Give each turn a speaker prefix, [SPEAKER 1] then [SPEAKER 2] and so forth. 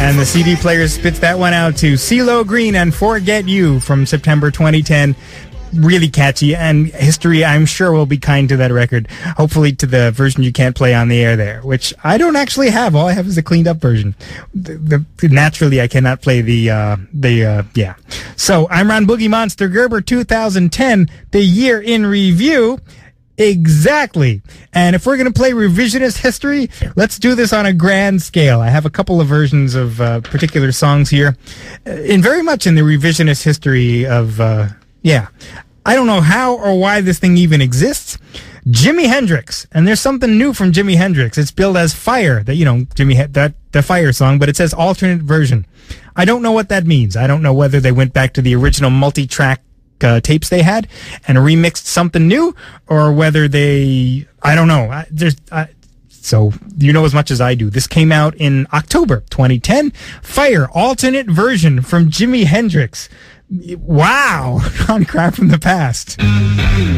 [SPEAKER 1] And the CD player spits that one out to CeeLo Green and Forget You from September 2010. Really catchy, and history, I'm sure, will be kind to that record. Hopefully to the version you can't play on the air there, which I don't actually have. All I have is a cleaned up version. Naturally, I cannot play yeah. So, I'm Ron Boogie Monster Gerber, 2010, the year in review. Exactly. And if we're going to play revisionist history, let's do this on a grand scale. I have a couple of versions of particular songs here, very much in the revisionist history of... Yeah, I don't know how or why this thing even exists. Jimi Hendrix, and there's something new from Jimi Hendrix. It's billed as Fire, the Fire song, but it says alternate version. I don't know what that means. I don't know whether they went back to the original multi-track tapes they had and remixed something new, or whether I don't know. So you know as much as I do. This came out in October 2010. Fire, alternate version from Jimi Hendrix. Wow, on Crap from the Past.